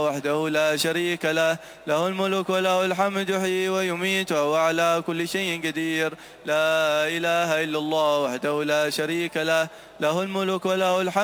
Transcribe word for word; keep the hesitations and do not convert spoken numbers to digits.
وحده لا شريك له، له الملك وله الحمد يحيي ويميت وهو على كل شيء قدير. لا إله إلا الله وحده لا شريك له، له الملك وله الحمد